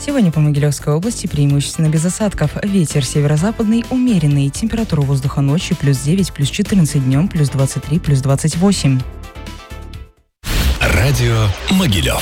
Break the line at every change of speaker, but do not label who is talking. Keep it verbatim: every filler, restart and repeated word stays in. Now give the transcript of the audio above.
Сегодня по Могилевской области преимущественно без осадков. Ветер северо-западный умеренный. Температура воздуха ночью плюс девять, плюс четырнадцать, днем плюс двадцать три, плюс двадцать восемь.
Радио Могилев.